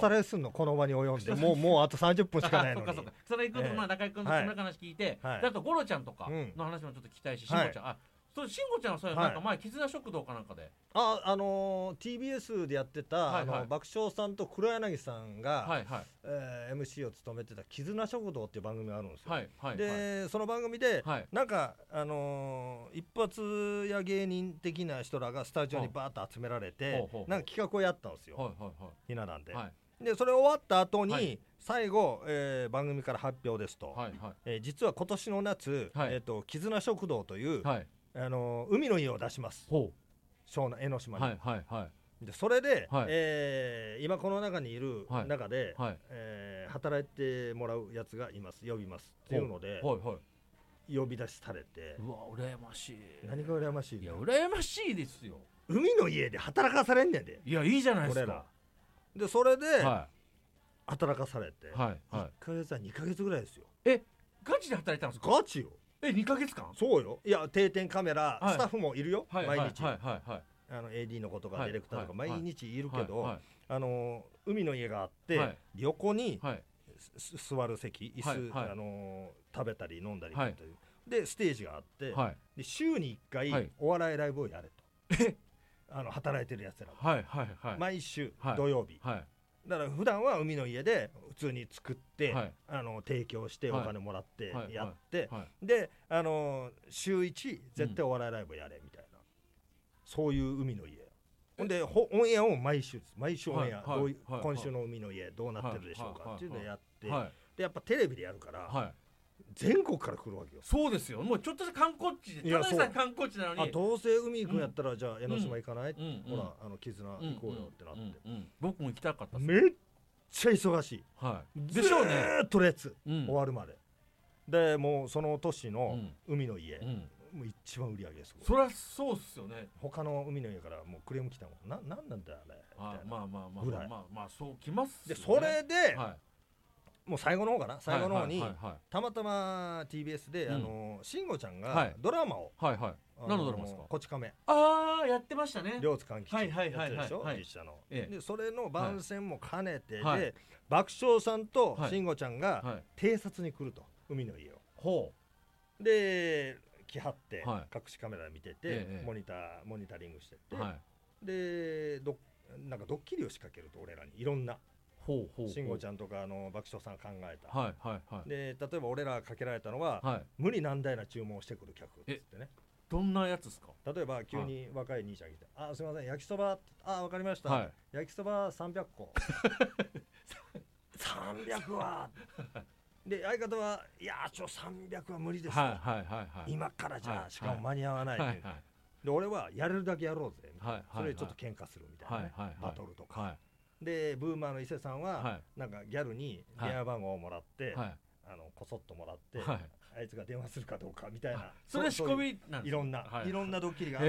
さらいすんのこの場に及んでもうあと30分しかないのにそうかそれ行くと、中居君の木村話聞いて、あとゴロちゃんとかの話もちょっと聞きたいし、慎吾ちゃん、そう慎吾ちゃんはそれなんか前絆食堂かなんかで TBS でやってた爆笑さんと黒柳さんが MC を務めてた絆食堂っていう番組があるんですよ。でその番組でなんか一発屋芸人的な人らがスタジオにバーッと集められてなんか企画をやったんですよ、ひな壇で。でそれ終わった後に最後番組から発表ですと、実は今年の夏絆食堂という海の家を出します、湘南江ノ島に。でそれで、今この中にいる中で、働いてもらうやつがいます、呼びますっていうので、呼び出しされて。 うわ羨ましい。 何が羨ましい？ いや羨ましいですよ。 海の家で働かされんねんで。 いやいいじゃないですか。俺らでそれで、働かされて、1ヶ月は2ヶ月ぐらいですよ。 ガチで働いたんですか？ ガチよ。 2ヶ月間？ そうよ。いや定点カメラ、スタッフもいるよ、毎日。AD の子とかディレクターとか毎日いるけど、海の家があって、横に座る席、椅子、食べたり飲んだりでステージがあって、で週に1回お笑いライブをやれと。働いてるやつらが毎週土曜日。だから普段は海の家で普通に作って、提供してお金もらってやって、で週1絶対お笑いライブやれみたいな、そういう海の家。ほんでオンエアを毎週オンエア、今週の海の家どうなってるでしょうかっていうのをやって、でやっぱテレビでやるから、全国から来るわけよ。 そうですよ。もうちょっとした観光地で、ただでさえ観光地なのに、 どうせ海行くんやったらじゃあ江ノ島行かない？ほら絆行こうよってなって、 僕も行きたかった。 めっちゃ忙しい。 でしょうね。 ずっと列終わるまで。でもうその年の海の家もう一番売り上げです。 そりゃそうっすよね。 他の海の家からもうクレーム来たもん。なんなんだよあれみたいなぐらい。 まあそうきます。 でそれでもう最後の方かな、最後の方にたまたま TBS で慎吾ちゃんがドラマを、 何のドラマですか？ こち亀。 やってましたね。 両津勘吉やってるでしょ、実写の。でそれの番宣も兼ねてで爆笑さんと慎吾ちゃんが偵察に来ると、海の家を。で来はって隠しカメラ見ててモニタリングしてて、でなんかドッキリを仕掛けると、俺らにいろんな。慎吾ちゃんとか爆笑さん考えた。で例えば俺らかけられたのは、無理難題な注文をしてくる客っつってね。 どんなやつですか？ 例えば急に若い兄ちゃん来て、すいません焼きそば、わかりました、焼きそば300個300はで相方はいや300は無理ですと、今からじゃしかも間に合わないってで、俺はやれるだけやろうぜみたいな、それでちょっと喧嘩するみたいなバトルとか。でブーマーの伊勢さんはなんかギャルに電話番号をもらって、こそっともらって、あいつが電話するかどうかみたいな、 それ仕込みなんです。 いろんなドッキリがあって、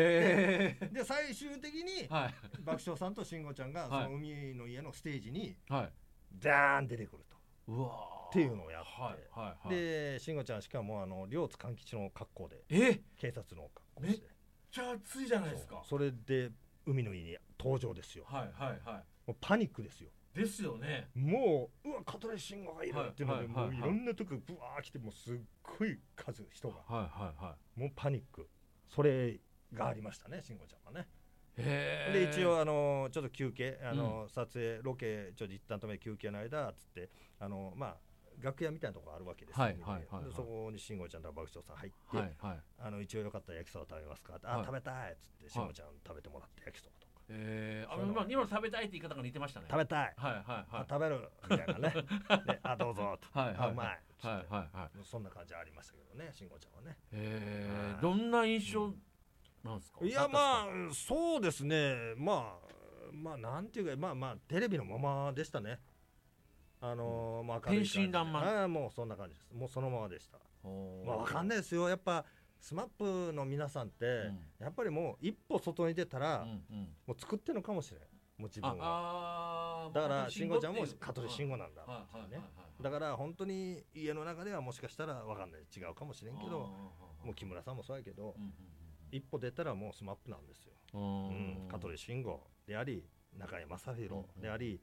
で最終的に爆笑さんと慎吾ちゃんがその海の家のステージにダーン出てくるとっていうのをやって、で慎吾ちゃんしかも両津勘吉の格好で、警察の格好して、 めっちゃ熱いじゃないですか。 それで海の家に登場ですよ。もうパニックですよ。 ですよね。 もう香取慎吾がいるっていうので、もういろんなとこブワー来て、もうすっごい数人が、もうパニック。それがありましたね、慎吾ちゃんはね。で一応ちょっと休憩撮影ロケちょっと一旦止め休憩の間つって楽屋みたいなところあるわけですよ。そこに慎吾ちゃんと爆笑さん入って、一応よかったら焼きそば食べますかって、食べたいっつって慎吾ちゃん食べてもらって焼きそばとか。 今の食べたいって言い方が似てましたね。 食べたい、食べるみたいなねどうぞと、うまい、そんな感じありましたけどね、慎吾ちゃんはね。 どんな印象なんですか？ いやそうですね、なんていうかテレビのままでしたね。 天真爛漫。 もうそんな感じです。もうそのままでした。わかんないですよ、やっぱSMAP の皆さんって、やっぱりもう一歩外に出たら、もう作ってるのかもしれない、もう自分は。だから慎吾ちゃんも香取慎吾なんだってね。だから本当に家の中ではもしかしたらわかんない、違うかもしれんけど、もう木村さんもそうやけど、一歩出たらもうSMAPなんですよ。香取慎吾であり中居正広であり、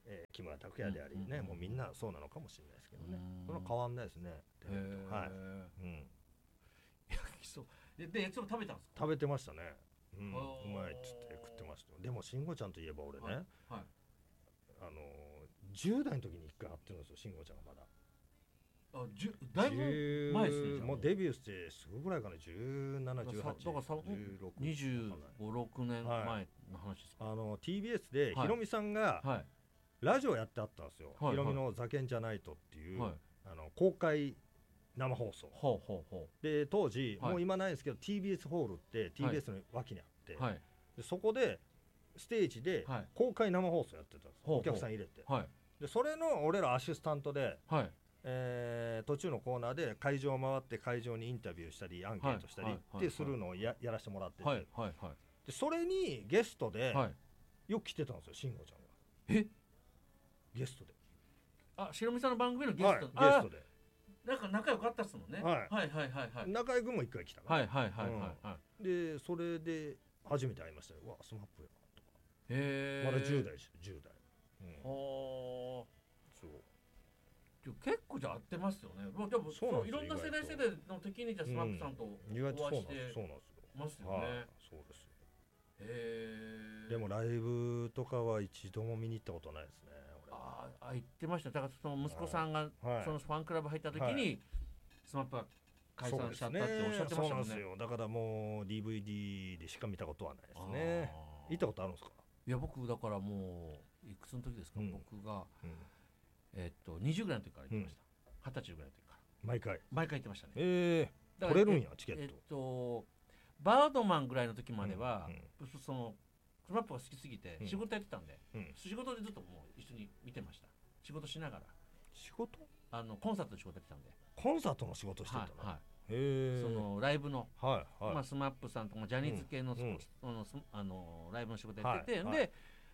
木村拓哉でありね、もうみんなそうなのかもしれないですけどね。それは変わんないですね。はい。 焼きそばで焼きそば食べたんですか？ 食べてましたね。うまいっつって食ってました。でも慎吾ちゃんといえば俺ね、10代の時に1回会ってるんですよ、慎吾ちゃんがまだ。 だいぶ前ですね。 もうデビューしてすぐぐらいかな、17、18、 16、25、6年前の話ですか。 TBS でヒロミさんがラジオやってあったんですよ。ヒロミのザケンじゃないとっていう公開生放送で、当時もう今ないんですけど TBS ホールって TBS の脇にあって、でそこでステージで公開生放送やってたんです、お客さん入れて。でそれの俺らアシスタントで、途中のコーナーで会場を回って会場にインタビューしたりアンケートしたりってするのをやらせてもらってて、でそれにゲストでよく来てたんですよ、慎吾ちゃんが。ゲストで。 ヒロミさんの番組のゲスト、 ゲストでなんか仲良かったっすもんね。 中居君も一回来たから。でそれで初めて会いましたよ。わ、スマップやとか。まだ10代ですよ、10代。 結構じゃあ合ってますよね。でもいろんな世代の時にじゃスマップさんとお会いしてますよね。 そうですよ。でもライブとかは一度も見に行ったことないですね。 言ってました。だからその息子さんがそのファンクラブ入った時にスマップが解散しちゃったっておっしゃってましたもんね。そうなんですよ。だからもう DVD でしか見たことはないですね。行ったことあるんですか？ いや、僕だからもういくつの時ですか、僕が20ぐらいの時から行ってました。20歳ぐらいの時から毎回行ってましたね。 取れるんや、チケット。 バードマンぐらいの時まではそのスマップが好きすぎて仕事やってたんで、仕事でずっともう一緒に見てました。仕事しながら。 仕事？ コンサートで仕事やってたんで。 コンサートの仕事してたの？ そのライブのスマップさんとかジャニーズ系のライブの仕事やってて、で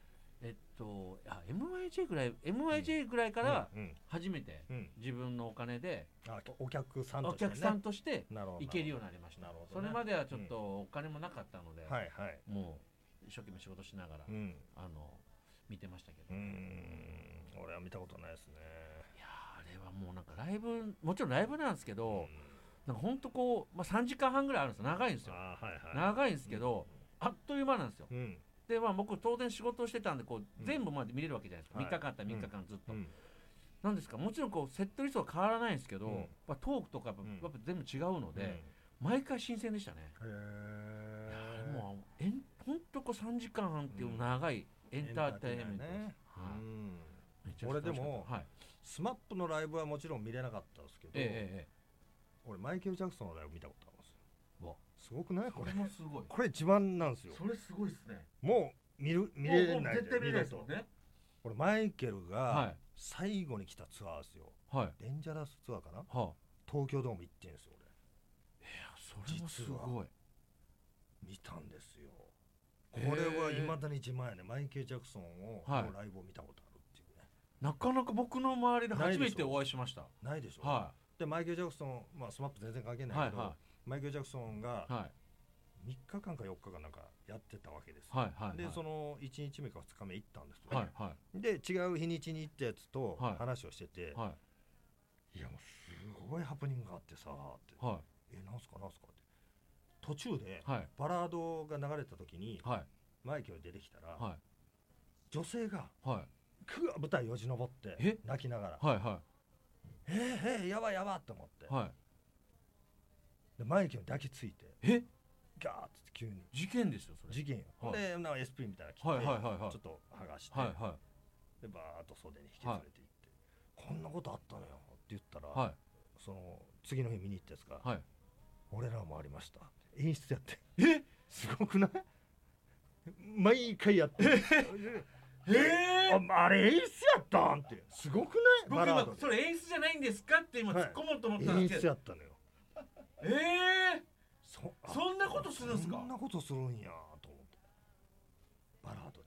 MYJ ぐらいから初めて自分のお金でお客さんとして行けるようになりました。それまではちょっとお金もなかったので、もう一生懸命仕事しながら見てましたけど。 俺は見たことないですね。 いや、あれはもうなんかライブ、もちろんライブなんですけど、なんかほんとこう3時間半ぐらいあるんですよ。長いんですよ。長いんですけどあっという間なんですよ。で僕当然仕事をしてたんで全部まで見れるわけじゃないですか。3日間あったら3日間ずっとなんですか。もちろんセットリストは変わらないんですけど、トークとかやっぱ全部違うので毎回新鮮でしたね。もうほんと3時間半っていう長いエンターテインメントです。 俺でもスマップのライブはもちろん見れなかったんですけど、俺マイケル・ジャクソンのライブ見たことあるんですよ。すごくない？これもすごい。これ一番なんですよ。 それすごいですね。 もう見れない。 絶対見れないですもんね。 俺マイケルが最後に来たツアーですよ。デンジャラスツアーかな。東京ドーム行ってんですよ俺。それもすごい。 見たんですよ。これはいまだに自慢やね。マイケル・ジャクソンのライブを見たことあるっていうね。 なかなか僕の周りで初めてお会いしました。 ないでしょ。でマイケル・ジャクソン、スマップ全然関係ないけど、マイケル・ジャクソンが3日間か4日間なんかやってたわけです。でその1日目か2日目行ったんですよね。で違う日にちに行ったやつと話をしてて、いやもうすごいハプニングがあってさって、なんすかって途中でバラードが流れた時にマイケル出てきたら女性が舞台よじ登って泣きながらやばいやばって思って、でマイケルに抱きついてガーッて急に事件ですよそれ。 事件よ。でSP みたいなの着てちょっと剥がして、でバーッと袖に引き連れて行って、こんなことあったのよって言ったら、その次の日見に行ったやつが俺らもありました演出やって。すごくない？毎回やってあれ演出やったんってすごくない？ 僕今それ演出じゃないんですかって今突っ込もうと思ったんですけど、 演出やったのよ。 そんなことするんですか？ そんなことするんやと思ってバラードで。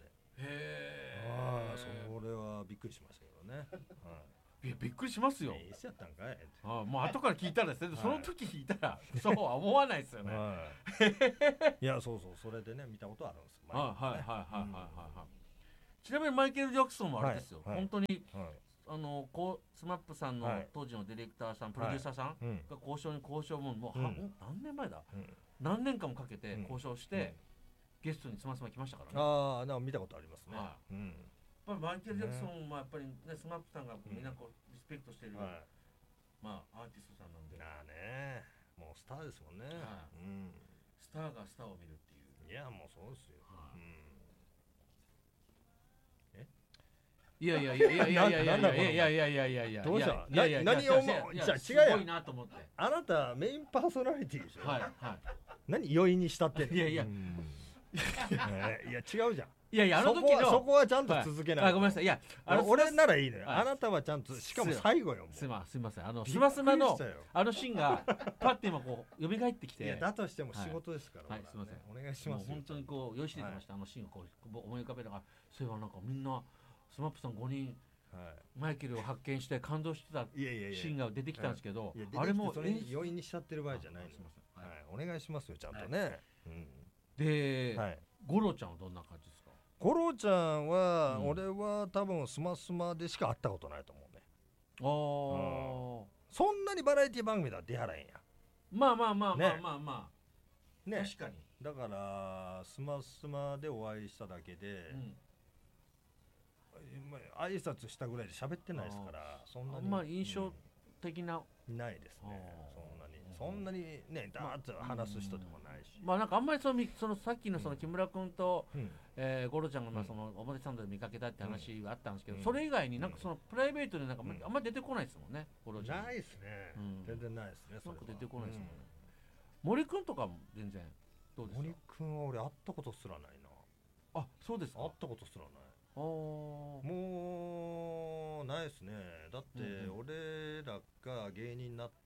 それはびっくりしましたけどね。 いやびっくりしますよ。 演出やったんかい。 もう後から聞いたらですね、その時聞いたらそうは思わないですよね。いやそうそれでね見たことあるんです。 ちなみにマイケル・ジャクソンもあれですよ、本当にスマップさんの当時のディレクターさん、プロデューサーさんが交渉も何年前だ、何年間もかけて交渉して、ゲストにスマスマ来ましたからね。 ああ、なんか見たことありますね。 やっぱりマイケル・ジャクソンもやっぱりね、スマップさんがみんなこうリスペクトしてる、まあアーティストさんなんで。 ね、もうスターですもんね。 スターがスターを見るっていう。 いや、もうそうですよ。 いやいやいやいやいやいやいやいやいやいやいやいや、 どうした？ 何をじゃあ違うやん。すごいなと思って。 あなたメインパーソナリティでしょ。 はい。 何余韻にしたってんの？いや違うじゃん。いやあの時のそこはちゃんと続けない。 ごめんなさい。いや俺ならいいのよ。あなたはちゃんと、しかも最後よ。 すいません。スマスマのあのシーンがパッて今こう蘇ってきて。 いやだとしても仕事ですから。 はい、すいません。 お願いします。 本当にこう用意してました。あのシーンをこう思い浮かべながら、そういえばなんかみんなスマップさん5人マイケルを発見して感動してたシーンが出てきたんですけど、あれも余韻にしちゃってる場合じゃないの。お願いしますよ、ちゃんとね。 で、ゴロちゃんはどんな感じですか？ ゴロちゃんは俺は多分スマスマでしか会ったことないと思うね。そんなにバラエティ番組では出はらへんや。 まあね、確かに。 だからスマスマでお会いしただけで挨拶したぐらいで喋ってないですから、そんなにまあ印象的なないですね。そんなにねダーッと話す人でもないし、 まあなんかあんまりそのさっきのその木村君とゴロちゃんがその表参道で見かけたって話があったんですけど、それ以外になんかそのプライベートでなんかあんまり出てこないですもんね、ゴロちゃん。 ないですね。全然ないですね。 なんか出てこないですもんね。森君とかも全然どうですか？ 森君は俺会ったことすらないな。あ、そうですか。 会ったことすらない。もうないですね。だって俺らが芸人になって、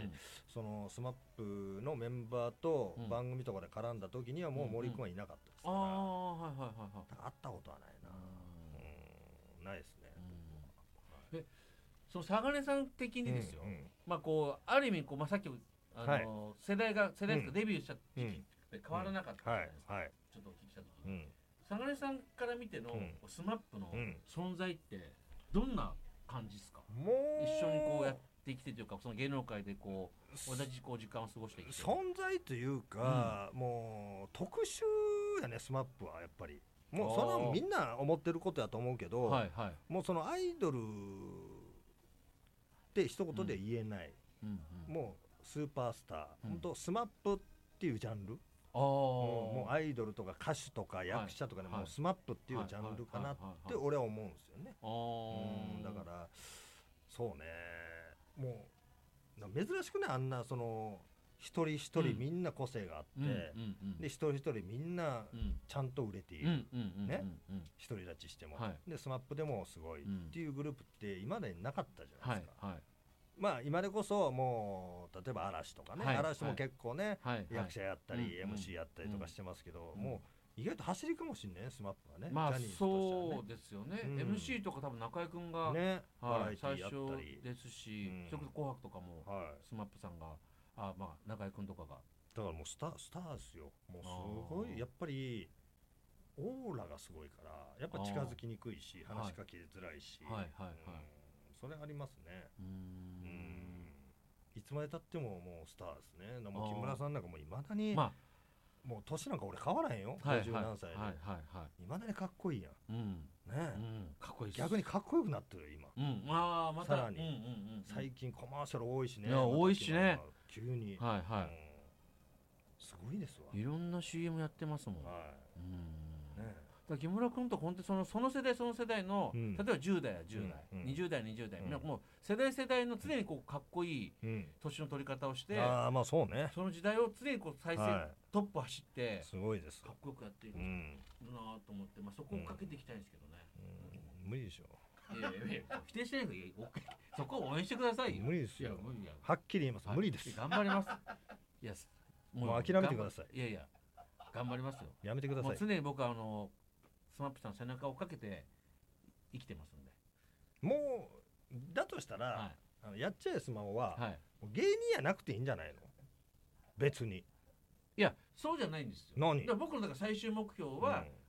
そのスマップのメンバーと番組とかで絡んだ時にはもう森君はいなかったですから、会ったことはないな。ないですね。 そのサガネさん的にですよ、まあこうある意味こう、まあ、さっき世代がデビューした時期って変わらなかったじゃないですか。ちょっとお聞きした時に。サガネさんから見てのスマップの存在ってどんな感じですか？一緒にこうやってきてというか、その芸能界でこう同じこう時間を過ごしてきて、 存在というか、もう特殊やね、スマップはやっぱり。もうそれはみんな思ってることやと思うけど、もうそのアイドルって一言で言えない、もうスーパースター、本当スマップっていうジャンル。もうアイドルとか歌手とか役者とかでもうスマップっていうジャンルかなって俺は思うんですよね。だからそうね、もう珍しくね、あんなその一人一人みんな個性があって、で一人一人みんなちゃんと売れているね、独り立ちしても、でスマップでもすごいっていうグループって今までなかったじゃないですか。まあ今でこそもう例えば嵐とかね、嵐も結構ね役者やったり MC やったりとかしてますけど、もう意外と走りかもしんね、スマップはね。 まあそうですよね。MC とか多分中居君が最初ですし、それこそ紅白とかもスマップさんがまあ中居君とかが、 だからもうスターですよ。もうすごいやっぱりオーラがすごいから、やっぱ近づきにくいし話しかけづらいし、それありますね。いつまでたってももうスターですね。もう木村さんなんかもいまだに、もう年なんか俺変わらへんよ、50何歳でいまだにかっこいいやんね。 かっこいい。 逆にかっこよくなってる今。さらに最近コマーシャル多いしね。 多いしね、 急にすごいですわ。 いろんな CM やってますもん。木村君と本当にその世代の、例えば10代や10代、20代20代、もう世代の常にこうかっこいい年の取り方をして、 まあそうね、 その時代を常にこう再生トップ走ってすごいです、 かっこよくやっているなと思って、そこをかけていきたいんですけどね。 無理でしょ。 否定してないけどそこを応援してくださいよ。 無理ですよ。はっきり言います、無理です。 頑張ります。いやもう諦めてください。 いや頑張りますよ。 やめてください。 もう常に僕はスマップさんの背中をかけて生きてますんで。 もうだとしたら、やっちゃえスマホは、芸人やなくていいんじゃないの、別に。 いやそうじゃないんですよ。 何？ 僕のだから最終目標は、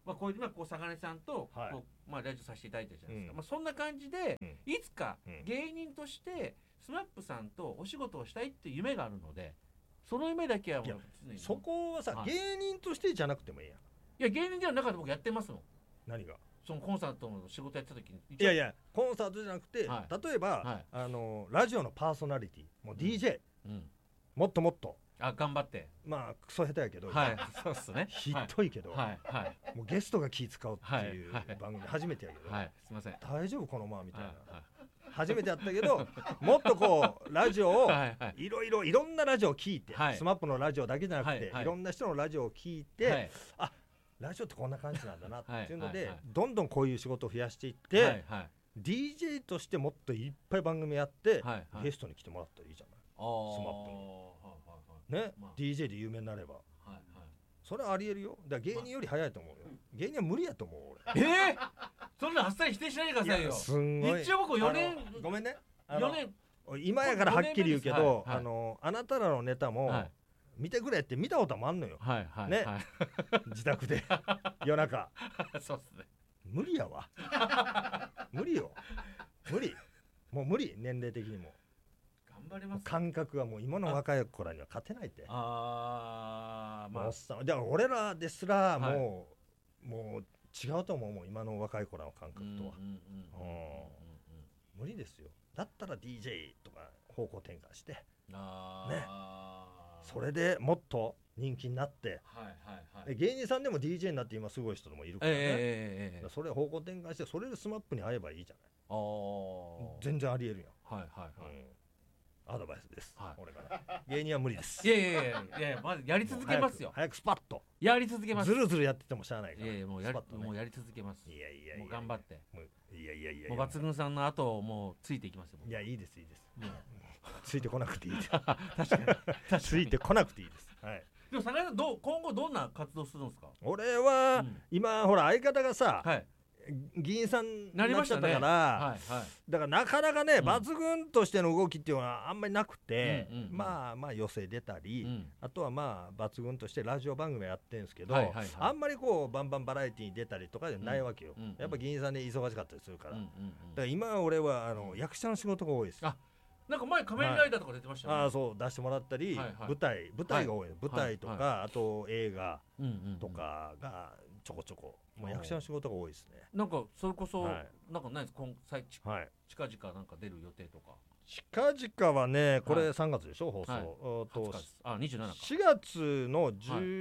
まあ、こう今こう坂根さんとはいこう、まあ、ラジオさせていただいたじゃないですか、まあ、そんな感じで、いつか芸人としてスマップさんとお仕事をしたいっていう夢があるので、その夢だけはもう常にそこはさ、 はい芸人としてじゃなくてもいいやん。 いや芸人ではなかった僕やってますもん。 何が？ そのコンサートの仕事やってた時にいやいや、コンサートじゃなくて、 はい例えば、 はいラジオのパーソナリティ、もう DJ、 うんもっともっと、 頑張って、 まあクソ下手やけど、 はいそうっすね、 ひどいけど、 はいはいもうゲストが気使うっていうはいはい番組初めてやけど、 はい、すいません、 大丈夫このままみたいな、 はいはい初めてやったけど、もっとこうラジオをはいはいいろんなラジオを聞いて、 はいスマップのラジオだけじゃなくて、 はいはいいろんな人のラジオを聞いて、 はいラジオってこんな感じなんだなっていうので、 はいはいはいどんどんこういう仕事を増やしていって、 はいはい DJ としてもっといっぱい番組やって、 はいはいゲストに来てもらったらいいじゃない。 あースマップにはいはいはいね、 まあ DJ で有名になればはいはいそれはありえるよ。だから芸人より早いと思うよ。芸人は無理やと思う俺。 そんなあっさり否定しないでくださいよ。 すんごい。 一応僕4年ごめんね。 4年今やからはっきり言うけど、 はいはいあなたらのネタも、 はい見てくれって見たこともあんのよ。 はいはいねはい自宅で夜中。 そうっすね。 無理やわ。無理よ。無理。もう無理、年齢的にも。 頑張ります。 感覚はもう今の若い子らには勝てないって。 ああまあおっさん。だから俺らですらもう、もう違うと思うもん今の若い子らの感覚とは。無理ですよ。だったら DJ とか方向転換して、ね。それでもっと人気になって、 はいはいはい。 芸人さんでも DJ になって今すごい人もいるからね。それ方向転換してそれでスマップに会えばいいじゃない。全然ありえるやん。 はいはいはい。 アドバイスです。 はい俺から芸人は無理です。 いやいやいやいやまずやり続けますよ。 早くスパッと。 やり続けます。 ずるずるやっててもしゃあないから。 いやいやもうやり続けます。 いやいやいや。 もう頑張って。 いやいやいや。 もう抜群さんの後をもうついていきますよ。 いやいいですいいです。ついてこなくていいです。 確かについてこなくていいです。はい。 でも坂井さん今後どんな活動するんですか？ 俺は今ほら相方がさ。 はい。 議員さんになりましたなっちゃったから、だからなかなかね、抜群としての動きっていうのはあんまりなくて、まあ予選出たり、あとはまあ抜群としてラジオ番組やってるんですけど、あんまりこうバンバンバラエティーに出たりとかじゃないわけよ。やっぱ議員さんで忙しかったりするから。だから今俺は役者の仕事が多いです。 なんか前仮面ライダーとか出てましたね。 そう出してもらったり、舞台が多い。舞台とかあと映画とかがちょこちょこ。もう役者の仕事が多いですね。 なんかそれこそ、なんかないです近々なんか出る予定とか。 近々はね、これ3月でしょ放送。 27か。 4月の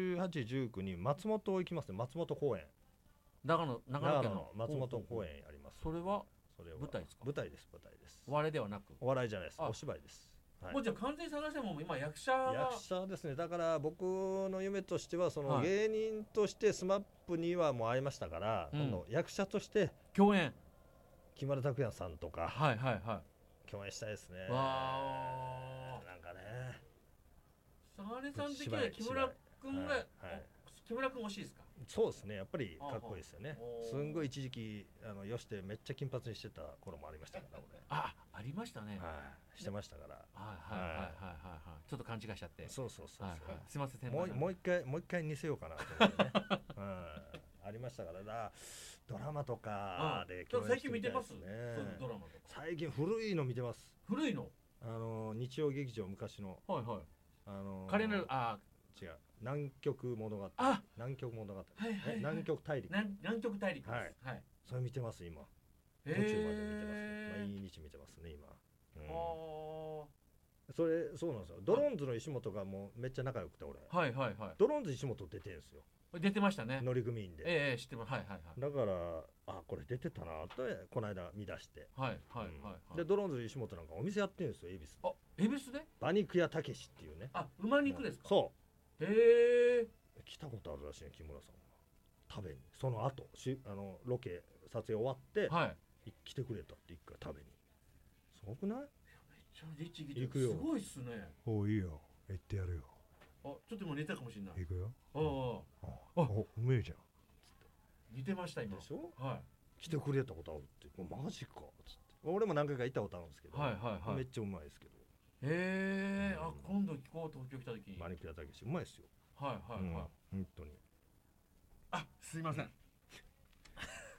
18、19に松本行きますね。松本公演。 長野県の松本公演やります。 それは舞台ですか？ 舞台です。 お笑いではなく。 お笑いじゃないです。お芝居です。 もうじゃあ完全に探しても今役者ですね。だから僕の夢としてはその芸人としてスマップにはもう会いましたから、役者として共演木村拓哉さんとか共演したいですね。なんかね。 坂根さん的には木村君欲しいですか？ そうですね。やっぱりかっこいいですよね。すんごい一時期よしてめっちゃ金髪にしてた頃もありましたから俺。 ありましたね。 してましたから。 ちょっと勘違いしちゃって。 そう。 すみません。 もう一回似せようかなと思ってね。ありましたからだ。ドラマとかで最近見てますね。ドラマとか。 最近古いの見てます。 古いの？ 日曜劇場昔の。 カレンダ違う。南極物語。南極物語。南極大陸。 南極大陸。 それ見てます今。途中まで見てます。毎日見てますね今。そうなんですよ。ドローンズの石本がもうめっちゃ仲良くて俺。ドローンズ石本出てるんですよ。 出てましたね。 乗組員で。 知ってます。 だからこれ出てたなってこの間見出して。でドローンズ石本なんかお店やってるんですよ恵比寿。 恵比寿で？ 馬肉屋たけしっていうね。 馬肉ですか？ そう。来たことあるらしいね木村さんが食べに。その後ロケ撮影終わって来てくれたって一回食べに。すごくない？めっちゃ律儀で。すごいっすね。 いいよ行ってやるよ。 ちょっと今寝たかもしれない。 行くよ。うめえじゃん。 似てました今。 でしょ？来てくれたことあるって。マジかつって。俺も何回か行ったことあるんですけど。めっちゃうまいですけど。 今度聞こう東京来た時に。 馬肉屋たけしうまいですよ。本当に。 すいません。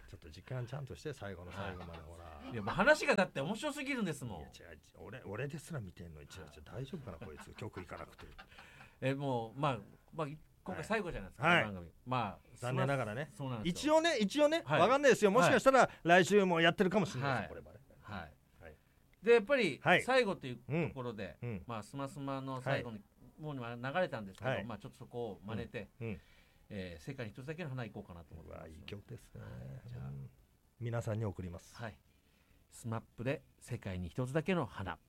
ちょっと時間ちゃんとして最後の最後までほら。 いやもう話がだって面白すぎるんですもん。いや違う俺ですら見てんのに大丈夫かなこいつ曲いかなくて。 もうまあ今回最後じゃないですか、 はい、 番組。まあ残念ながらね。 そうなんですよ。一応ねわかんないですよ。もしかしたら来週もやってるかもしれないです。これまで。 はい。でやっぱり最後というところで、まあスマスマの最後にもう流れたんですけど、まあちょっとそこを真似て、世界に一つだけの花行こうかなと思ってます。 いい曲ですね。じゃあ皆さんに送ります。 はい。スマップで世界に一つだけの花。